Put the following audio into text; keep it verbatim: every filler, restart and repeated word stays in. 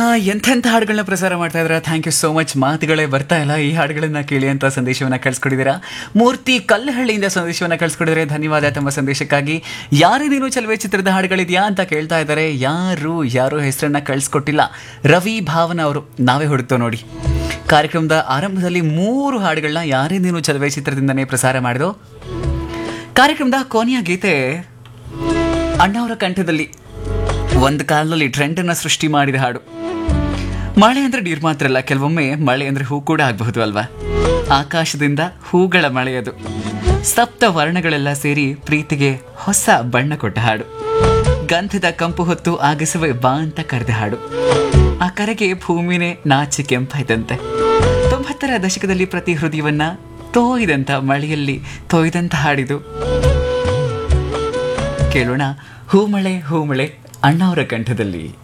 ಎಂತೆಂಥ ಹಾಡುಗಳನ್ನ ಪ್ರಸಾರ ಮಾಡ್ತಾ ಇದ್ದೀರಾ. Thank you so much. ಮಾತುಗಳೇ ಬರ್ತಾ ಇಲ್ಲ, ಈ ಹಾಡುಗಳನ್ನ ಕೇಳಿ ಅಂತ ಸಂದೇಶವನ್ನ ಕಳಿಸ್ಕೊಡಿದ್ದೀರಾ. ಮೂರ್ತಿ ಕಲ್ಲಹಳ್ಳಿಯಿಂದ ಸಂದೇಶವನ್ನ ಕಳಿಸ್ಕೊಡಿದ್ರೆ ಧನ್ಯವಾದ ತಮ್ಮ ಸಂದೇಶಕ್ಕಾಗಿ. ಯಾರೇ ನೀನು ಚಲುವೆ ಚಿತ್ರದ ಹಾಡುಗಳಿದೆಯಾ ಅಂತ ಕೇಳ್ತಾ ಇದ್ದಾರೆ. ಯಾರು ಯಾರು ಹೆಸರನ್ನ ಕಳಿಸ್ಕೊಟ್ಟಿಲ್ಲ. ರವಿ ಭಾವನ ಅವರು, ನಾವೇ ಹುಡುಕ್ತೋ ನೋಡಿ. ಕಾರ್ಯಕ್ರಮದ ಆರಂಭದಲ್ಲಿ ಮೂರು ಹಾಡುಗಳನ್ನ ಯಾರೇ ನೀನು ಚಲುವೆ ಚಿತ್ರದಿಂದನೇ ಪ್ರಸಾರ ಮಾಡಿದೋ. ಕಾರ್ಯಕ್ರಮದ ಕೊನೆಯ ಗೀತೆ ಅಣ್ಣವರ ಕಂಠದಲ್ಲಿ ಒಂದು ಕಾಲದಲ್ಲಿ ಟ್ರೆಂಡ್ ಅನ್ನ ಸೃಷ್ಟಿ ಮಾಡಿದ ಹಾಡು. ಮಳೆ ಅಂದ್ರೆ ನೀರು ಮಾತ್ರ ಅಲ್ಲ, ಕೆಲವೊಮ್ಮೆ ಮಳೆ ಅಂದ್ರೆ ಹೂ ಕೂಡ ಆಗಬಹುದು ಅಲ್ವಾ. ಆಕಾಶದಿಂದ ಹೂಗಳ ಮಳೆಯದು, ಸಪ್ತ ವರ್ಣಗಳೆಲ್ಲ ಸೇರಿ ಪ್ರೀತಿಗೆ ಹೊಸ ಬಣ್ಣ ಕೊಟ್ಟ ಹಾಡು. ಗಂಧದ ಕಂಪು ಹೊತ್ತು ಆಗಿಸುವೆ ಬಾ ಅಂತ ಕರೆದ ಹಾಡು. ಆ ಕರೆಗೆ ಭೂಮಿನೇ ನಾಚಿ ಕೆಂಪಾಯ್ತಂತೆ. ತೊಂಬತ್ತರ ದಶಕದಲ್ಲಿ ಪ್ರತಿ ಹೃದಯವನ್ನ ತೋಯ್ದಂತ ಮಳೆಯಲ್ಲಿ ತೊಯ್ದಂತ ಹಾಡಿದು. ಕೇಳೋಣ ಹೂಮಳೆ ಹೂಮಳೆ ಅಣ್ಣವರ ಕಂಠದಲ್ಲಿ.